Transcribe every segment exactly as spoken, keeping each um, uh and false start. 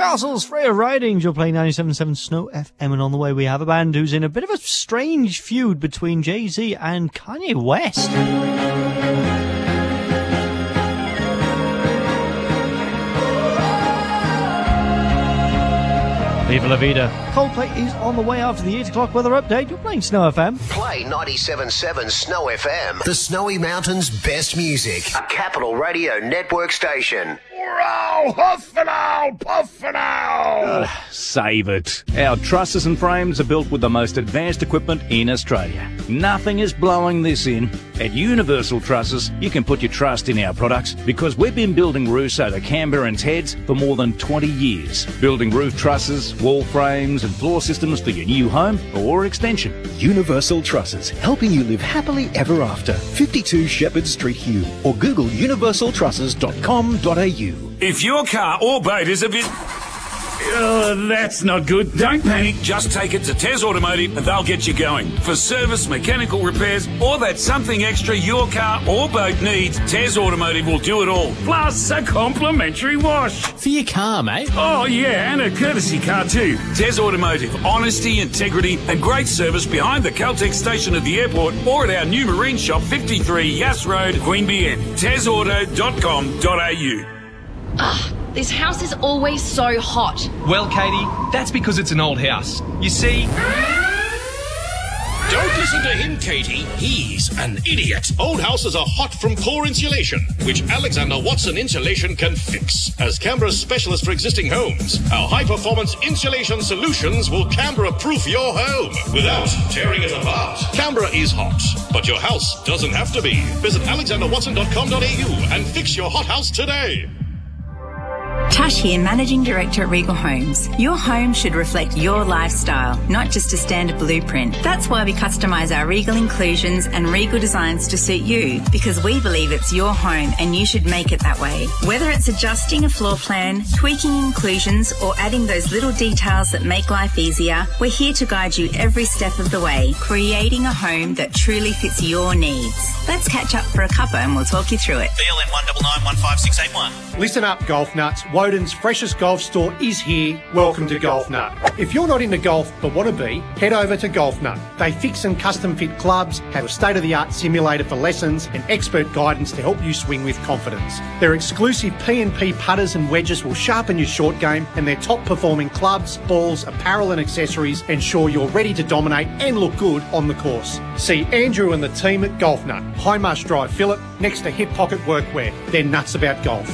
Castles, Freya Ridings, you're playing ninety-seven point seven Snow F M, and on the way we have a band who's in a bit of a strange feud between Jay-Z and Kanye West. Viva La Vida. Coldplay is on the way after the eight o'clock weather update. You're playing Snow F M. Play ninety-seven point seven Snow F M. The Snowy Mountains' best music. A Capital Radio Network station. Hurrah! Huff and owl! Puff and owl! Uh, save it. Our trusses and frames are built with the most advanced equipment in Australia. Nothing is blowing this in. At Universal Trusses, you can put your trust in our products because we've been building roofs over Canberrans heads for more than twenty years. Building roof trusses, wall frames and floor systems for your new home or extension. Universal Trusses, helping you live happily ever after. fifty-two Shepherd Street, Hugh, or Google universal trusses dot com dot a u. If your car or boat is a bit... Uh, that's not good. Don't panic. Just take it to Tez Automotive and they'll get you going. For service, mechanical repairs, or that something extra your car or boat needs, Tez Automotive will do it all. Plus a complimentary wash. For your car, mate. Oh, yeah, and a courtesy car too. Tez Automotive. Honesty, integrity, and great service behind the Caltex station at the airport or at our new marine shop, fifty-three Yass Road, Queanbeyan. tez auto dot com dot a u. Ugh, this house is always so hot. Well, Katie, that's because it's an old house. You see... Don't listen to him, Katie. He's an idiot. Old houses are hot from poor insulation, which Alexander Watson Insulation can fix. As Canberra's specialist for existing homes, our high-performance insulation solutions will Canberra-proof your home without tearing it apart. Canberra is hot, but your house doesn't have to be. Visit alexander watson dot com dot a u and fix your hot house today. Tash here, Managing Director at Regal Homes. Your home should reflect your lifestyle, not just a standard blueprint. That's why we customise our Regal inclusions and Regal designs to suit you, because we believe it's your home and you should make it that way. Whether it's adjusting a floor plan, tweaking inclusions, or adding those little details that make life easier, we're here to guide you every step of the way, creating a home that truly fits your needs. Let's catch up for a cuppa and we'll talk you through it. B L N one nine nine one five six eight one. Listen up, golf nuts. Woden's freshest golf store is here. Welcome to Golf Nut. If you're not into golf but want to be, head over to Golf Nut. They fix and custom fit clubs, have a state-of-the-art simulator for lessons and expert guidance to help you swing with confidence. Their exclusive P and P putters and wedges will sharpen your short game, and their top-performing clubs, balls, apparel and accessories ensure you're ready to dominate and look good on the course. See Andrew and the team at Golf Nut, High Marsh Drive, Phillip, next to Hip Pocket Workwear. They're nuts about golf.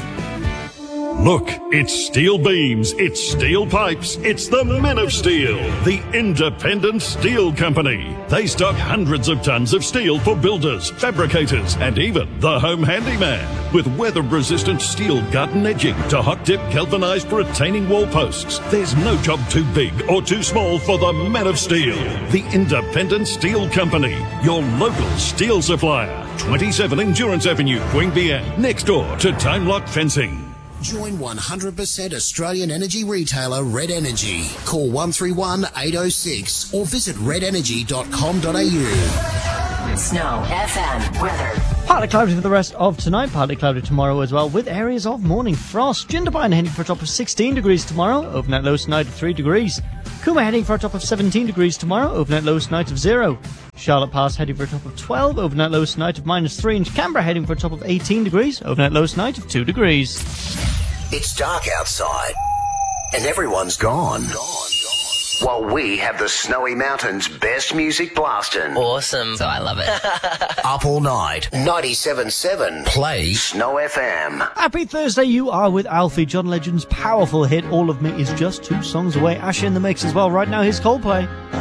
Look, it's steel beams, it's steel pipes, it's the Men of Steel, the independent steel company. They stock hundreds of tons of steel for builders, fabricators, and even the home handyman. With weather-resistant steel gut and edging to hot-dip galvanized retaining wall posts, there's no job too big or too small for the Men of Steel, the independent steel company, your local steel supplier. twenty-seven Endurance Avenue, Queanbeyan, next door to Time Lock Fencing. Join one hundred percent Australian energy retailer Red Energy. Call one three one eight oh six or visit red energy dot com dot a u. Snow F M weather. Partly cloudy for the rest of tonight, partly cloudy tomorrow as well, with areas of morning frost. Jindabyne heading for a top of sixteen degrees tomorrow, overnight lows tonight of three degrees. Cooma heading for a top of seventeen degrees tomorrow, overnight lows tonight of zero. Charlotte Pass heading for a top of twelve, overnight lows tonight of minus three. And Canberra heading for a top of eighteen degrees, overnight lows tonight of two degrees. It's dark outside, and everyone's gone. Gone. While we have the Snowy Mountains' best music blasting. Awesome. So I love it. Up all night. ninety-seven point seven. Play Snow F M. Happy Thursday, you are with Alfie. John Legend's powerful hit, All of Me, is just two songs away. Asher in the mix as well. Right now, here's Coldplay.